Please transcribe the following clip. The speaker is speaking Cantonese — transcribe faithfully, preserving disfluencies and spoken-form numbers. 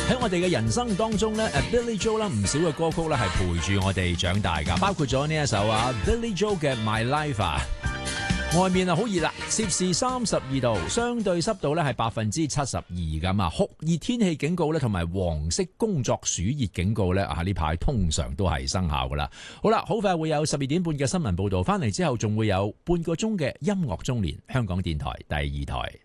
喺我哋嘅人生當中咧，誒 Billy Joel 啦，唔少嘅歌曲咧係陪住我哋長大噶，包括咗呢一首啊 Billy Joel 嘅 My Life 啊。外面啊好熱啦，攝氏三十二度，相對濕度咧係百分之七十二咁啊，酷熱天氣警告咧同埋黃色工作暑熱警告咧啊呢排通常都係生效噶啦。好啦，好快會有十二點半嘅新聞報道，翻嚟之後仲會有半個鐘嘅音樂中年，香港電台第二台。